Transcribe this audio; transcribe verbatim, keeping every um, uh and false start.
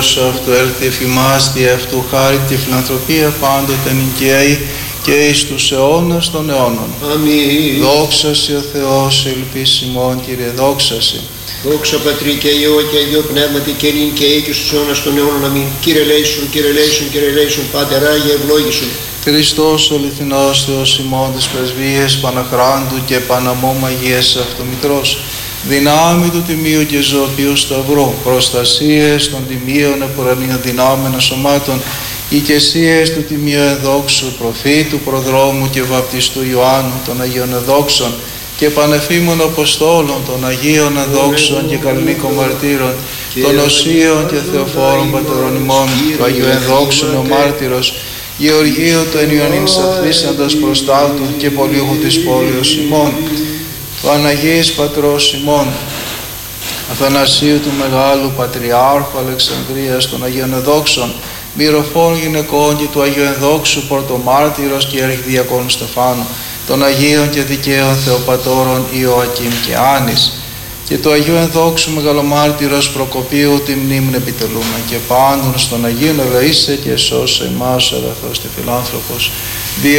σου αυτού έλθει εφημάς, δι' αυτού χάρη τη φιλανθρωπία πάντοτε νικαίη και εις τους αιώνας των αιώνων. Αμήν. Δόξα Σε ο Θεός, ελπίς ημών, Κύριε, δόξα Σε. Δόξα Πατρί και Υιό και Αγίο Πνεύματι και νυν και αεί και στους αιώνας των αιώνων. Αμήν. Κύριε λέησον, Κύριε λέησον, Κύριε λέησον, Πάτερ Άγιε ευλόγησον. Χριστός ο αληθινός Θεός ημών της πρεσβείας Παναχράντου και Παναμώ Αγίας Αυτομητρός, δυνάμει του Τιμίου και Ζωοποιού Σταυρού, προστασίες των Τιμίων επουρανίων δυνάμεων σωμάτων, οικεσίες του Τιμίου Ενδόξου, προφήτου, προδρόμου και βαπτιστού Ιωάννου, των Αγίων Ενδόξων και πανεφήμων Αποστόλων, των Αγίων Ενδόξων και Καλλινίκων Μαρτύρων, των Οσίων και Θεοφόρων Πατερών ημών, του Αγίου Ενδόξου ο Μάρτυρος, Γεωργίου του εν Ιωαννής Αθλήσαντος προστάτου και πολύγου της πόλεως ημών, του Αναγίας Πατρός ημών, Αθανασίου του Μεγάλου Πατριάρχου Αλεξανδρίας, των Αγίων Ενδόξων, μυροφόρων γυναικών και του Αγίου Ενδόξου Πρωτομάρτυρος και Αρχιδιακόνου Στεφάνου, των Αγίων και Δικαίων Θεοπατώρων Ιωακήμ και Άνης, και του Αγίου Ενδόξου Μεγαλομάρτυρος Προκοπίου τη μνήμην επιτελούμε, και πάντων στον Αγίον ελεήσε και σώσε εμάς ο αγαθός και φιλάνθρωπος,